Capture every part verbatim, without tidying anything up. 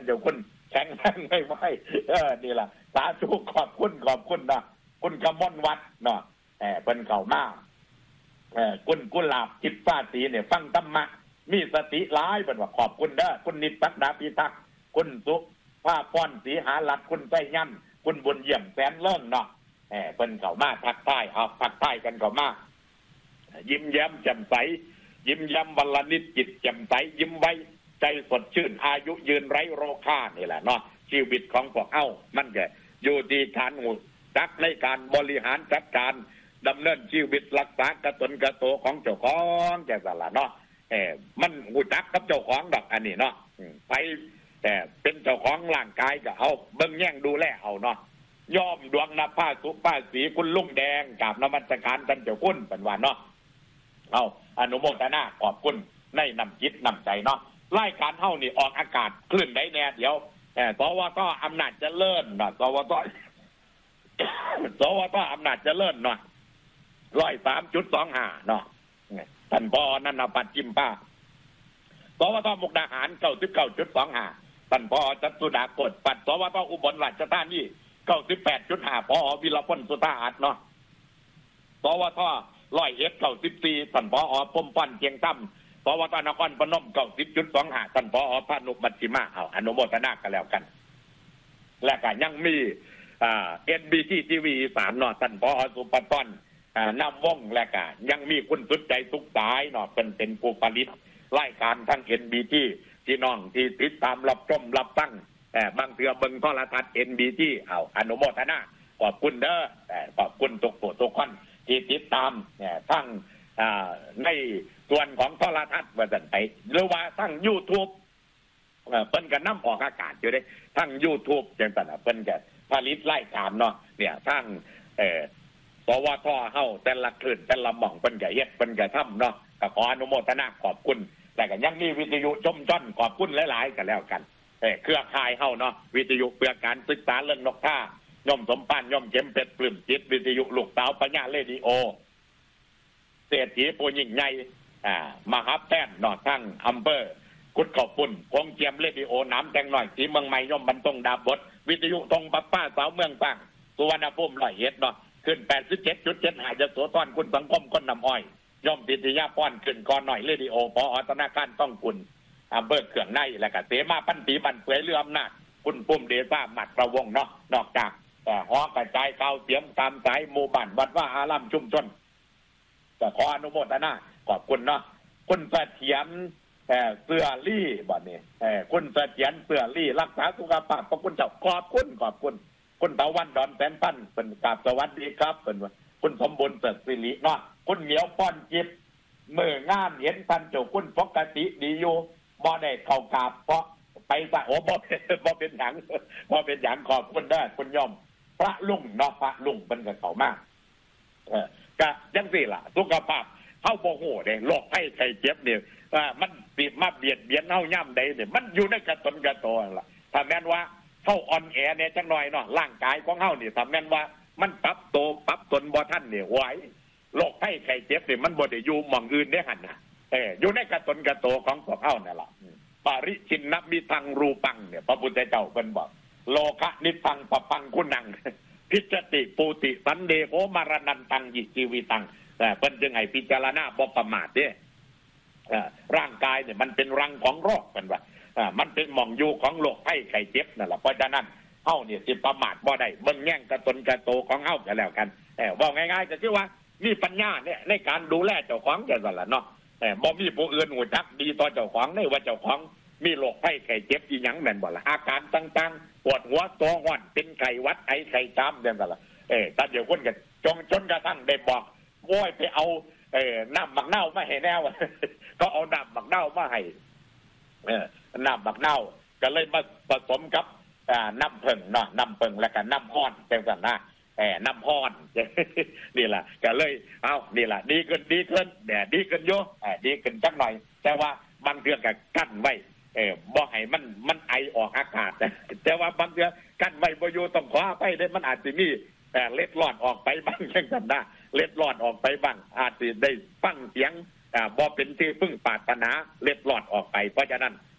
เจ้าคุณแข็งแรงไม่ไหวเออนี่ล่ะสาธุขอบคุณขอบคุณนะคุณกมลวัฒน์เนาะเออเป็นเก่ามากเออคุณกุหลาบจิตฟ้าสีเนี่ยฟังธรรมะมีสติร้ายเป็นว่าขอบคุณเด้อคุณนิตปักดาพิทักษ์คุณสุภาพรศรีหาลัดคุณใจยันคุณบุญเยี่ยมแสนเลิ่งเนาะเออเป็นเก่ามากทักทายเอาทักทายกันเก่ามากยิ้มแย้มแจ่มใสยิ้มแย้มวันละนิดจิตแจ่มใสยิ้มไว้ใจสดชื่นอายุยืนไร้โรคานี่แหละเนาะชีวิตของพวกเอ้ามันก็อยู่ดีฐานหูจักในการบริหารจัดการดำเนินชีวิตรักษากระตนกระโตของเจ้าของแก่สละเนาะเออมันหูจักกับเจ้าของดอกอันนี้เนาะไปแต่เป็นเจ้าของร่างกายก็เอาเบิ่งแย่งดูแลเอาเนาะยอมดวงนภาสุภาสีคุณลุงแดงกับนมัสการกันเจ้าคุณเป็นว่าเนาะเอาอนุโมทนาขอบคุณในนำจิตนำใจเนาะรายการเท่านี่ออกอากาศคลื่นได้แน่เดี๋ยวแต่สวทอำนาจเจริญเนาะสวทสวทอำนาจเจริญเนาะร้อยสามจุดสองห้าเนาะท่านพอนันทปัจจิมป้าสวทมุกดาหารเก้าสิบเก้าจุดสองห้าท่านพอจัตุดากฎปัดสวทอุบลราชธานีเก้าสิบแปดจุดห้าพอวิรพลสุธาอัดเนาะสวทร้อยเอ็ดเก้าสิบสี่ท่านพอปมปันเจียงตั้มสวทนครพนมเก้าสิบจุดสองห้าท่านพอพานุบัติมาเอาอนุโมทนากันแล้วกันและก็ยังมีอ่า เอ็น บี ซี ที วี สามเนาะท่านพอสุปต้นอ่านำวงและก็ยังมีคุณสุดใจทุกสายเนาะเป็นเป็นผู้ผลิตรายการทั้ง เอ็น บี ที ที่น้องที่ติดตามรับชมรับฟังแต่บางเทื่อเบิ่งโทรทัศน์ เอ็น บี ที เอาอนุโมทนาขอบคุณเด้อแต่ขอบคุณทุกผู้ทุกคนที่ติดตามเนี่ยทั้งอ่าในส่วนของโทรทัศน์ว่าซั่นไปหรือว่าทั้ง YouTube เอ่อเพิ่นก็นำออกอากาศอยู่เด้ทั้ง YouTube จังซั่นน่ะเพิ่นก็ผลิตรายการเนาะเนี่ยทั้งเอ่อสวทเฮาแต่ละคลื่นแต่ละหม่องเพิ่นก็เฮ็ดเพิ่นก็ทำเนาะก็ขออนุโมทนาขอบคุณแต่ก็ยังมีวิทยุชมจ้อนขอบคุณหลายๆกันแล้วกันเอ่อเครือข่ายเฮาเนาะวิทยุเพื่อการศึกษาเรื่องนกท่าย่อมสมปานย่อมเข็มเป็ดปลื้มจิตวิทยุลูกสาวปัญญาเรดิโอเศรษฐีผู้ยิ่งใหญ่อ่ามหาแพทย์เนาะทั้งอำเภอกุดขอบปุ่นคงเจียมเรดิโอน้ำแตงหน่อยสีเมืองใหม่ย่อมบรรทงดาบดวิทยุทงปัปป้าสาวเมืองสร้างสุวรรณภูมิร้อยเอ็ดเนาะขึ้น แปดสิบเจ็ดจุดเจ็ด หาจะโสธรคุณสังคมคนนำอ้อยย่อมปิติยาป้อนขึ้นก่อนหน่อยเรดิโอพอธนาคารต้องคุณอำเภอเขื่องในและก็เสมาปันตีบันเปื่อยเรืออำนาจคุณปุ่มเดซ่าหมัดประวงเนาะนอกจากแต่หอกระจายข่าวเสียงตามสายหมู่บ้านวัดว่าอารามชุมชนก็ขออนุโมทนาขอบคุณเนาะคุณเสถียรเสื้อลี่บ่นี่คุณเสถียรเสื้อลี่รักษาสุขภาพขอบคุณเจ้าขอบคุณขอบคุณคุณตะวันดอนแสนพันเป็นกราบสวัสดีครับเป็นคุณสมบูรณ์เสริริเนาะคุณเหมียวป้อนจิบเมื่องานเห็นท่านเจ้าคุณปกติดีอยู่บ่ได้เข้ากราบเพราะไปซะโอ้บ่บ่เป็นหยังบ่เป็นหยังขอบคุณเด้อคุณยอมพระลุงเนาะพระลุงเป็นกับเขามากเออก็จังซี่ล่ะสุขภาพเฮาบ่ฮู้เด้โรคภัยไข้เจ็บนี่อ่ามันสิมาเบียดเบียนเฮาย่ำใดนี่มันอยู่ในกระตนกระโตล่ะถ้าแม่นว่าเฮาอ่อนแอเนี่ยจังหน่อยเนาะร่างกายของเฮานี่ถ้าแม่นว่ามันปรับโตปรับตนบ่ทันนี่ไหวโรคภัยไข้เจ็บนี่มันบ่ได้อยู่หม่องอื่นเด้หั่นน่ะเอออยู่ในกระตนกระโตของพวกเฮานั่นล่ะปริชินนมิทังรูปังเนี่ยพระพุทธเจ้าเพิ่นบอกโลคะนิทังปะปังกุนังพิจติปูติสันเดโภมารนันตังยิชีวิตังแต่เพิ่นจึงให้พิจารณาบ่ประมาทเด้ร่างกายเนี่ยมันเป็นรังของโรคเพิ่นว่ามันเป็นหม่องอยู่ของโรคภัยไข้เจ็บนั่นแหละเพราะฉะนั้นเฮาเนี่ยสิประมาทบ่ได้เบิ่งแย่งกระตนกระโตของเฮาก็แล้วกันเออว่าง่ายๆก็คือว่ามีปัญญาเนี่ยในการดูแลเจ้าของจังซั่นล่ะเนาะเออบ่มีผู้อื่นฮู้จักดีต่อเจ้าของในว่าเจ้าของมีโรคภัยไข้เจ็บอีหยังแม่นบ่ล่ะอาการต่างๆปวดหัวตัวร้อนเป็นไข้หวัดไอไข้จามจังซั่นล่ะเออถ้าเดี๋ยวคนก็จงจนกระทั่งได้บอกโอ้ยไปเอาเอ่อน้ำหมักเน่ามาให้แน่ว่าก็เอาน้ำหมักเน่ามาให้เออน้ำหมักเน่าก็เลยมาผสมกับอ่าน้ำผึ้งเนาะน้ำผึ้งแล้วก็น้ำห้อนจังซั่นนะเออน้ำห้อนนี่ล่ะก็เลยเอ้านี่ล่ะดีขึ้นดีขึ้นแดดดีขึ้นอยู่เออดีขึ้นจักหน่อยแต่ว่าบางเทื่อก็กั้นไว้เออบ่ให้มันมันไอออกอากาศนะแต่ว่าบางเทื่อกั้นไว้บ่อยู่ต้องขอไปได้มันอาจสิมีแต่เล็ดลอดออกไปบ้างจังซั่นนะเล็ดลอดออกไปบ้างอาจสิได้ฟังเสียงอ่าบ่เป็นที่พึ่งปรารถนาเล็ดลอดออกไปเพราะฉะนั้นข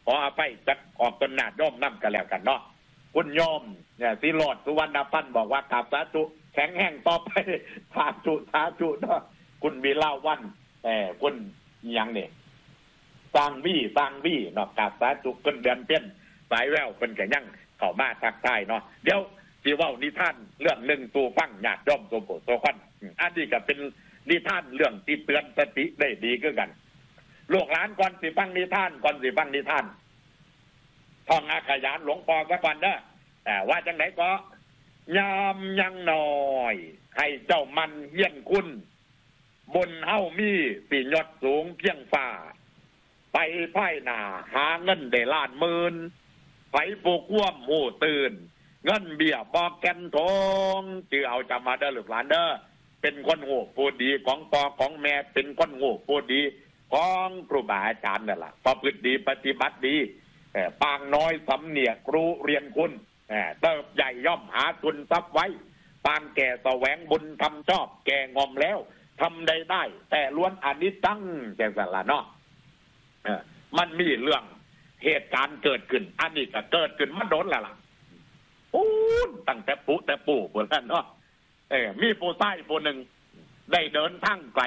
ออภัยจักออกตนหนาดย่อมน้ำกันแล้วกันเนาะคุณโยมเนี่ยสิโรดสุวรรณพันธ์บอกว่ากราบสาธุแข็งแห้งต่อไปสาธุสาธุเนาะคุณวีลาวันเออคุณยังเนี่ยสร้างวี่สร้างวี่เนาะกราบสาธุเป็นเดือนเปี้ยนสายแววเป็นกระยั่งเข้ามาทักทายเนาะเดี๋ยวสิว่านิทานเรื่องหนึ่งตัวฟังญาติโยมโสมโพธิ์โสคันอันนี้ก็เป็นนิทานเรื่องที่เตือนสติได้ดีคือกันลูกหลานก่อนสิฟังนิทานก่อนสิฟังนิทานท่องอาขยานหลวงพ่อซะก่อนเด้อแต่ว่าจังไหนก็ยามยังน้อยให้เจ้ามันเฮี้ยนคุณบนเฮ้ามีสียอดสูงเพียงฟ้าไปไพ่หนาหาเงินได้ล้านหมื่นไผปลูกว่วมหูตื่นเงินเบี้ยบอกแกนทองจือเอาจำมาเด้อลูกหลานเด้อเป็นคนโง่ผู้ดีของปอของแม่เป็นคนโง่ผู้ดีของครูบาอาจารย์นั่นแหละประพฤติดีปฏิบัติดีปางน้อยสำเนียกรู้เรียนคุณเติบใหญ่ย่อมหาทุนทรัพย์ไว้ปางแก่แสวงบุญทำชอบแก่งอมแล้วทำได้ได้แต่ล้วนอนิจจังแก่สละเนาะมันมีเรื่องเหตุการณ์เกิดขึ้นอันนี้ก็เกิดขึ้นมาโดนแล้วล่ะปูนตั้งแต่ปุ๊แต่ปู่พวกนั้นเนาะเออมีผู้ใต้ผู้หนึ่งได้เดินทางไกล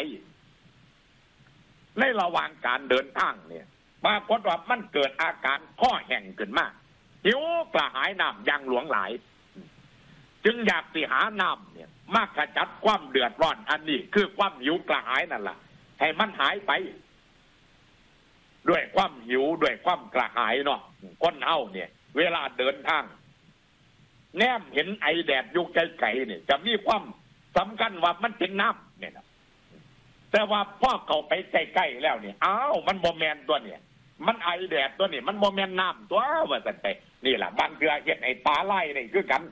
ในระหว่างการเดินทางเนี่ยปรากฏว่ามันเกิดอาการข้อแห้งขึ้นมาหิวกระหายน้ำอย่างหลวงหลายจึงอยากสิหาน้ำเนี่ยมากขจัดความเดือดร้อนอันนี้คือความหิวกระหายนั่นแหละให้มันหายไปด้วยความหิวด้วยความกระหายเนาะคนเฮาเนี่ยเวลาเดินทางแนมเห็นไอแดดยุกไกลๆเนี่ยจะมีความสำคัญว่ามันเป็นน้ำเนี่ยนะแต่ว่าพ่อเขาไปใกล้ๆแล้วเนี่ยอ้าวมันโมเมนตัวเนี่ยมันไอแดดตัวนี่มันโมเมนน้ำตัวว่าสันไปนี่แหละบางเทือเห็นไอตาไล่นี่คือกัน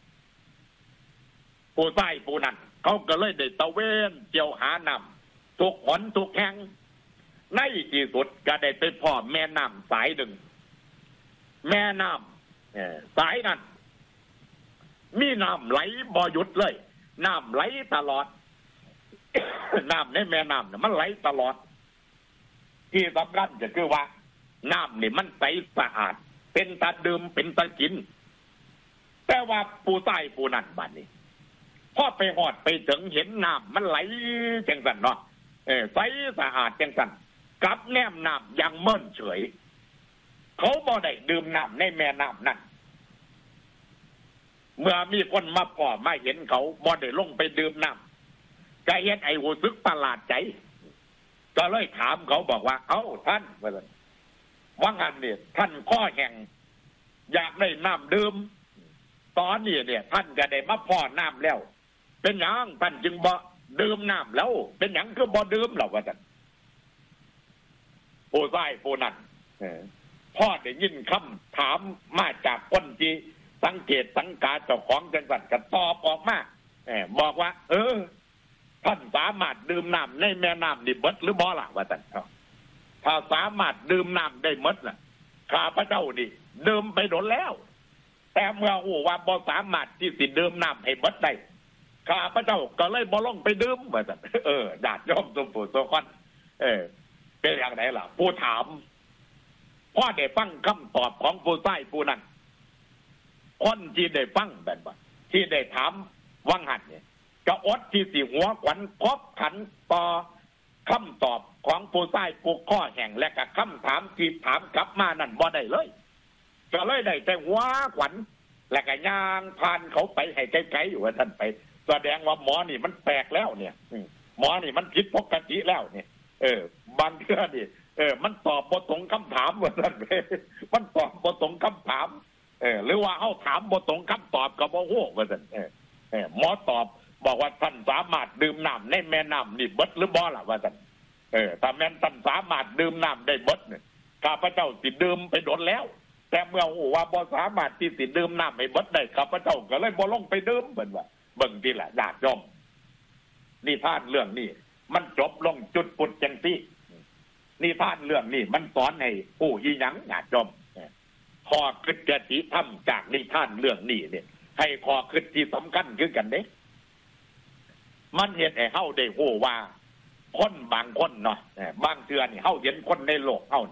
ผู้ใต้ผู้นั้นเขาก็เลยได้ตะเวนเจียวหาน้ำทุกหนทุกแห่งในที่สุดก็ได้ไปพ่อแม่น้ำสายหนึ่งแม่น้ำสายนั้นมีน้ำไหลบ่หยุดเลยน้ำไหลตลอด น้ำในแม่น้ำเนี่ยมันไหลตลอดที่สำคัญก็คือว่าน้ำนี่มันใสสะอาดเป็นตาดื่มเป็นตากินแต่ว่าผู้ใต้ผู้นั้นบัดนี้พอไปหอดไปถึงเห็นน้ำมันไหลจังสันเนาะเออใสสะอาดจังสันกับแนมน้ำยังเมิ่นเฉยเขาบ่ได้ดื่มน้ำในแม่น้ำนั่นเมื่อมีคนมาพ่อมาเห็นเขาบ่ได้ลงไปดื่มน้ำก็เห็นไอ้หูซึกประหลาดใจก็เลยถามเขาบอกว่าเอ้าท่านว่าซั่นว่างั้นเนี่ยท่านข้อแห่งอยากได้น้ำดื่มตอนนี้เนี่ยท่านก็ได้มาพ่อน้ำแล้วเป็นหยังท่านจึงบ่ดื่มน้ำแล้วเป็นหยังคือบ่ดื่มหรอกว่าซั่นผู้ใต้ผู้นั้นพ่อได้ยินคำถามมาจากคนที่สังเกตสังกาเจ้าของจังหวัดก็ตอบออกมาบอกว่าเออท่านสามารถดื่มน้ำในแม่น้ำนี่เบิดหรือบ่ล่ะว่าท่านถ้าสามารถดื่มน้ำได้หมดน่ะข้าพเจ้านี่ดื่มไปโดนแล้วแต่เมื่อโอ้ว่าบ่สามารถที่สิดื่มน้ำให้เบิดได้ข้าพเจ้าก็เลยบ่ลงไปดื่มว่าท่านเออญาติโยมสมโพธิสมคันเออเป็นอย่างไรล่ะผู้ถามพ่อได้ฟังคำตอบของผู้ใต้ผู้นั้นคนที่ได้ฟังแบบว่าที่ได้ถามวังหันเนี่ยจะอดที่สิหัวขวัญครบขันต่อคำตอบของผู้ใต้ผู้ข้อแห่งและกับคำถามที่ถามกลับมานั่นบ่ได้เลยก็เลยได้แต่หัวขวัญและก็ย่างผ่านเขาไปให้ไกลๆอยู่ว่าท่านไปแสดงว่าหมอนี่มันแปลกแล้วเนี่ยหมอนี่มันผิดปกติแล้วเนี่ยเออบางเทื่อนี่เออมันตอบบ่ตรงคำถามว่าท่านมันตอบบ่ตรงคำถามเออหรือว่าเขาถามบ่ตรงคำตอบกับบ่ฮู้ว่าซั่นเออเออหมอตอบบอกว่าท่านสามารถดื่มน้ำในแม่น้ำนี่เบิดหรือบ่ล่ะว่าซั่นเออถ้าแม่นท่านสามารถดื่มน้ำได้เบิดเนี่ยข้าพเจ้าสิดื่มไปโดนแล้วแต่เมื่อฮู้ว่าบ่สามารถที่สิดื่มน้ำให้เบิดได้ข้าพเจ้าก็เลยบ่ลงไปดื่มเพิ่นว่าเบิ่งทีละญาติโยมนิทานเรื่องนี้มันจบลงจุดปุดจังซี่นิทานเรื่องนี้มันสอนให้ผู้อีหยังญาติโยมขอคิดจะที่ทำจากนิทานเรื่องนี้เนี่ยให้ขอคิดที่สำคัญคือกันเด้มันเห็นไอ้เฮาได้ฮู้ว่าคนบางคนเนาะบางเทื่อนี่เฮาเห็นคนในโลกเฮานี่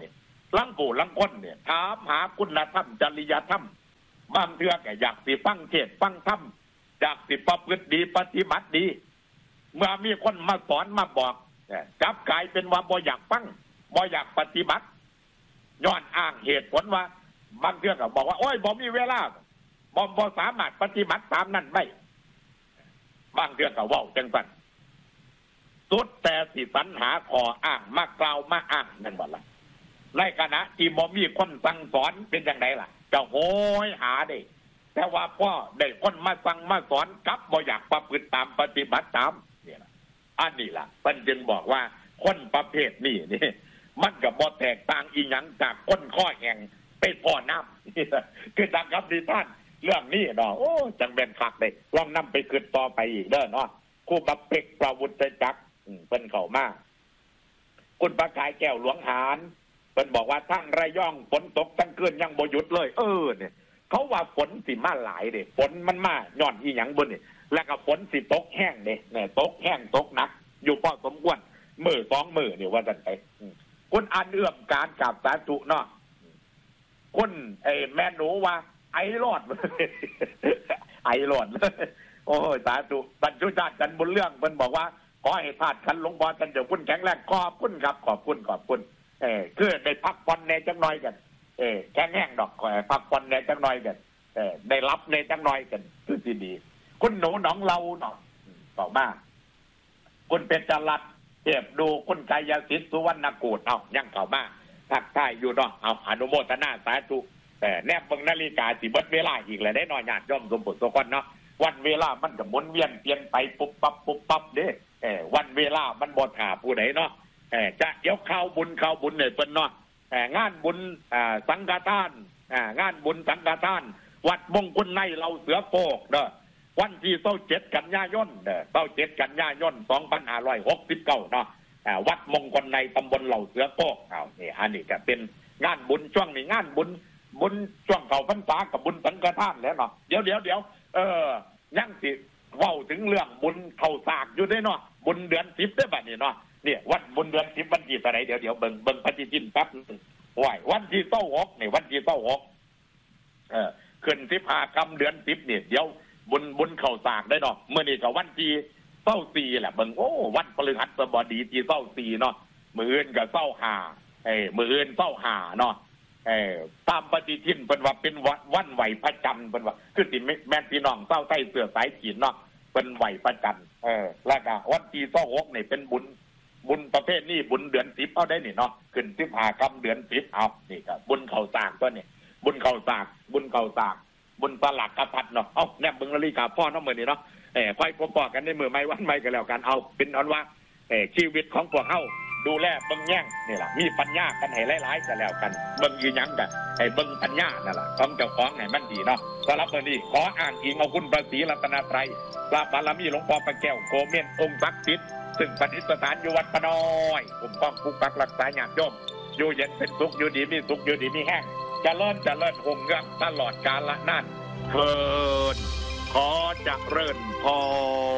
ลังกูลังก้นเนี่ยถามหาคุณธรรมจริยธรรมบางเทื่อก็อยากสิฟังเทศฟังธรรมอยากสิประพฤติดีปฏิบัติดีเมื่อมีคนมาสอนมาบอกกลับกลายเป็นว่าบ่อยากฟังบ่อยากปฏิบัติย้อนอ้างเหตุผลว่าบางเทื่อก็บอกว่าโอ้ยบ่มีเวลาบ่บ่สามารถปฏิบัติตามนั้นได้บางเทื่อก็เว้าจังซั่นสุดแต่สิสรรหาขออ้างมากล่าวมาอ้างนั่นบ่ล่ะในขณะที่บ่มีคนสั่งสอนเป็นจังไดล่ะจะโหยหาได้แต่ว่าพ่อได้คนมาสั่งมาสอนกลับบ่อยากประพฤติตามปฏิบัติตามเนี่ยล่ะอันนี้ล่ะเพิ่นจึงบอกว่าคนประเภทนี้นี่มันก็บ่แตกต่างอีหยังจากคนข้อแห้งไปพ่อน้ำคือทางครับดีท่านเรื่องนี้เนาะโอ้จังเป็นคักเลยลองนำไปคิดต่อไปอีกเด้อเนาะครูบักเป็กประวุฒิจักรเพิ่นเข้ามาคุณประกายแก้วหลวงหานเพิ่นบอกว่าทั้งระยองฝนตกทั้งคืนยังบ่หยุดเลยเออเนี่ยเขาว่าฝนสิมาหลายเด้ฝนมันมาย้อนอีหยังบ่นี่แล้วก็ฝนสิตกแห้งเด้เนี่ยตกแห้งตกหนักอยู่พอสมควรมื้อสองมื้อนี่ว่าซั่นไปคุณอันเอื้อมการกับสาธุเนาะคุณไอ้แม่หนูว่าไอ้รอดไอ้รอดโอ้ยสาธุบรรจุชาติกันบุญเรื่องเพิ่นบอกว่าขอให้พาดคันหลวงพ่อกันเดี๋ยวคุณแข็งแรงขอบคุณครับขอบคุณขอบคุณเออคือได้พักผ่อนในจังน้อยกันเออแข็งแรงดอกขอให้พักผ่อนในจังน้อยกันเออได้รับในจังน้อยกันคือสิดีคุณหนูหนองเราเนาะต่อมาคุณเป็นจรัสเทียบดูคุณกายสิทธิ์สุวรรณกูฏเอายังเข้ามาทักทายอยู่เนาะเอาอนุโมทนาสาธุแต่แนบเบิ่งนาฬิกาสิเบิดเวลาอีกแล้วได้น้อยญาติโยมสมบูรณ์ทุกคนเนาะวันเวลามันก็หมุนเวียนเปลี่ยนไปปุ๊บปั๊บปุ๊บปั๊บเด้เออวันเวลามันบ่ท่าผู้ใดเนาะเออจะเดี๋ยวเข้าบุญเข้าบุญเนี่ยเพิ่นเนาะเอองานบุญอ่าสังฆทานอ่างานบุญสังฆทานวัดมงคลในเราเสือโปกเด้อวันที่ยี่สิบเจ็ดกันยายนเด้อยี่สิบเจ็ดกันยายนสองพันห้าร้อยหกสิบเก้าเนาะอ่าวัดมงคลในตำบลเหล่าเสือโปกเอานี่อันนี้ก็เป็นงานบุญช่วงนี้งานบุญบุญช่วงเข้าพรรษากับบุญสังฆทานแล้วเนาะเดี๋ยวเดี๋ยวเดี๋ยวเออยังสิเว้าถึงเรื่องบุญเข้าสากอยู่ได้เนาะบุญเดือนสิบได้บัดนี้เนาะเนี่ยวันบุญเดือนสิบวันที่เท่าไหร่เดี๋ยวเดี๋ยวเบิ่งเบิ่งปฏิทินแป๊บโอ้ยวันที่เก้าหกนี่วันที่เก้าหกเออขึ้นสิบห้าค่ำเดือนสิบเนี่ยเดี๋ยวบุญบุญเข้าสากได้เนาะเมื่อนี้ก็วันที่เก้าสี่แหละเบิ่งโอ้วันพฤหัสบดีที่เก้าสี่เนาะมื้ออื่นก็เก้าห้าเอ้มื้ออื่นเก้าห้าเนาะเออตามปฏิทินเป็นว่าเป็นวันไหวพระจันทร์เป็นว่าคือสิแม่นพี่น้องเศร้าใต้เสื้อสายจีนเนาะเป็นไหวพระจันทร์เออแล้วก็วันที่ยี่สิบหกนี่เป็นบุญบุญประเภทนี้บุญเดือนสิบเอาได้นี่เนาะขึ้นสิบห้าค่ำเดือนสิบเอานี่ก็บุญเข้าสากตัวนี่บุญเข้าสากบุญเข้าสากบุญสลักกระพัดเนาะเอ้าแนบเบิ่งนาฬิกาพ่อน้องมื้อนี้เนาะเออค่อยพบกันในมื้อใหม่วันใหม่ก็แล้วกันเอาเป็นอันว่าเออชีวิตของพวกเฮาดูแลเบิ่งแย่งนี่แหละมีปัญญากันให้หลายๆกันแล้วกันเบิ่งยืนยันกันให้เบิ่งปัญญานั่นแหละของเจ้าของให้มันดีเนาะสำหรับวันนี้ขออ้างอิงเอาคุณพระศรีรัตนตรัยพระบารมีหลวงพ่อพระแก้วโกเมนองค์ศักดิ์สิทธิ์ซึ่งประดิษฐานอยู่วัดปะน้อยผมป้องปกปักรักษาญาติโยมอยู่เย็นเป็นสุขอยู่ดีมีสุขอยู่ดีมีแห้งเจริญเจริญหุ่งเรืองตลอดกาลละนานเทินขอเจริญพร